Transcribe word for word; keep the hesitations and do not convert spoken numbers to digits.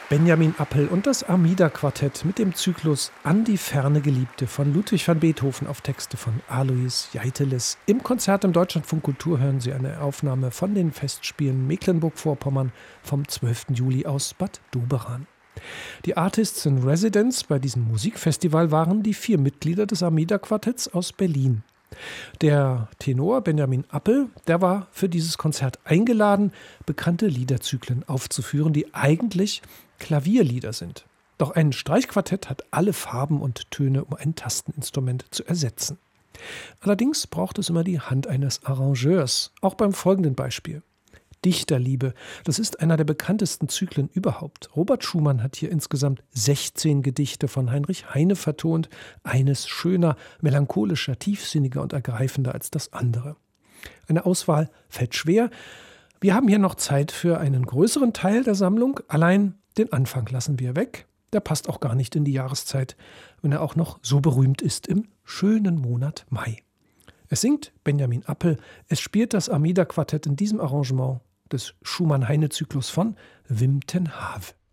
Benjamin Appel und das Armida-Quartett mit dem Zyklus An die ferne Geliebte von Ludwig van Beethoven auf Texte von Alois Jeiteles. Im Konzert im Deutschlandfunk Kultur hören Sie eine Aufnahme von den Festspielen Mecklenburg-Vorpommern vom zwölften Juli aus Bad Doberan. Die Artists in Residence bei diesem Musikfestival waren die vier Mitglieder des Armida-Quartetts aus Berlin. Der Tenor Benjamin Appel, der war für dieses Konzert eingeladen, bekannte Liederzyklen aufzuführen, die eigentlich Klavierlieder sind. Doch ein Streichquartett hat alle Farben und Töne, um ein Tasteninstrument zu ersetzen. Allerdings braucht es immer die Hand eines Arrangeurs, auch beim folgenden Beispiel. Dichterliebe, das ist einer der bekanntesten Zyklen überhaupt. Robert Schumann hat hier insgesamt sechzehn Gedichte von Heinrich Heine vertont, eines schöner, melancholischer, tiefsinniger und ergreifender als das andere. Eine Auswahl fällt schwer. Wir haben hier noch Zeit für einen größeren Teil der Sammlung, allein den Anfang lassen wir weg. Der passt auch gar nicht in die Jahreszeit, wenn er auch noch so berühmt ist im schönen Monat Mai. Es singt Benjamin Appel, es spielt das Armida-Quartett in diesem Arrangement des Schumann-Heine-Zyklus von Wim ten Have.